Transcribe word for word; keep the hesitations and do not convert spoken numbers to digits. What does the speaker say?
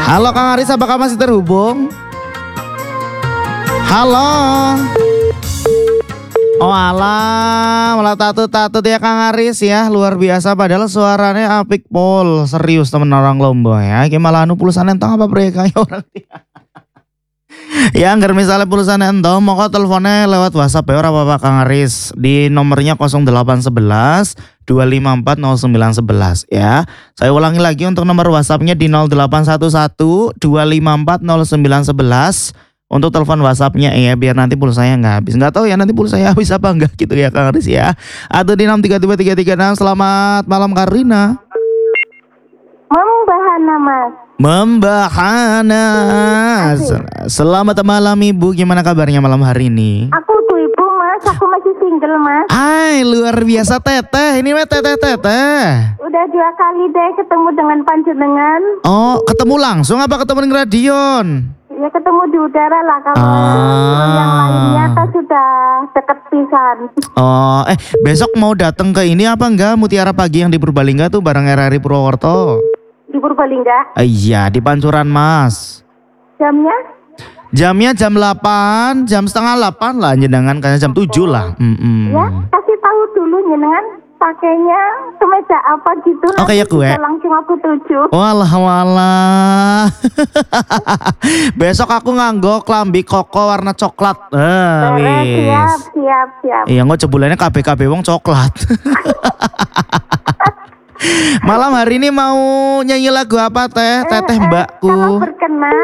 Halo Kang Aris, apakah masih terhubung? Halo. Oh alah, malah tatut-tatut ya Kang Aris ya, luar biasa padahal suaranya apik pol, serius temen orang Lombok ya. Gimana anu pulsanya entong apa mereka ya orang dia. Ya anggar misalnya pulsanya entong, mau kok teleponnya lewat WhatsApp ya ora apa-apa Kang Aris di nomornya nol delapan satu satu dua lima empat nol sembilan satu satu ya. Saya ulangi lagi untuk nomor WhatsAppnya di nol delapan satu satu dua lima empat nol sembilan satu satu untuk telepon WhatsAppnya ya, biar nanti pulsanya nggak habis. Nggak tahu ya nanti pulsanya habis apa enggak gitu ya Kang Aris ya. Atau di enam tiga dua tiga tiga enam. Selamat malam Karina. Membahana Mas. Membahana. Selamat malam Ibu, gimana kabarnya malam hari ini? Aku tuh Ibu Mas, aku masih single Mas. Hai, luar biasa Teteh. Ini mah Teteh Teteh. Udah dua kali deh ketemu dengan panjenengan. Oh, ketemu langsung apa ketemu di Radion? Ya ketemu di udara lah, kalau Ah. yang lainnya kan sudah deket pisan. Oh, eh besok mau datang ke ini apa enggak? Mutiara Pagi yang di Purbalingga tuh bareng R R I Purwokerto. Di Purbalingga. Eh, iya, di Pancuran Mas. Jamnya? Jamnya jam delapan, jam setengah delapan lah jenengan, kayaknya jam tujuh lah. Mm-mm. Ya, kasih tahu dulu jenengan pakainya kemeja apa gitu. Oh, kayak nanti gue. bisa langsung aku tuju. Walah walah. Besok aku nganggo klambi koko warna coklat. Ah, Eh, siap, wis. siap, siap. Iya, nggak cebulannya K B K B wong coklat. Malam hari ini mau nyanyi lagu apa teh? Teteh Eh, eh, mbakku. Kalau berkenan